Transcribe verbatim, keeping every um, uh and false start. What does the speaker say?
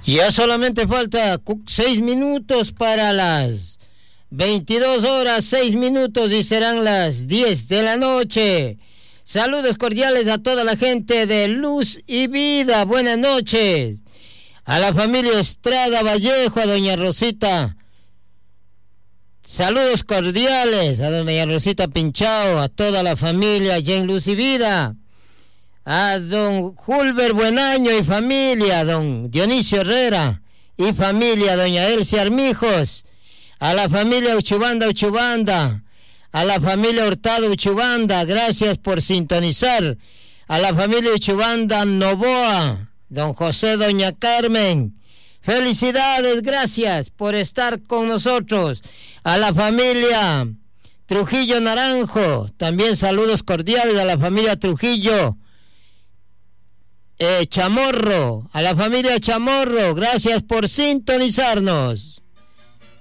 Ya solamente falta seis minutos para las veintidós horas, seis minutos y serán las diez de la noche. Saludos cordiales a toda la gente de Luz y Vida. Buenas noches. A la familia Estrada Vallejo, a doña Rosita. Saludos cordiales a doña Rosita Pinchao, a toda la familia allá en Luz y Vida. A don Julber Buenaño y familia, a don Dionisio Herrera y familia, doña Elsia Armijos, a la familia Uchubanda Uchubanda, a la familia Hurtado Uchubanda, gracias por sintonizar, a la familia Uchubanda Novoa, don José, doña Carmen, felicidades, gracias por estar con nosotros, a la familia Trujillo Naranjo, también saludos cordiales a la familia Trujillo, Eh, Chamorro, a la familia Chamorro, gracias por sintonizarnos.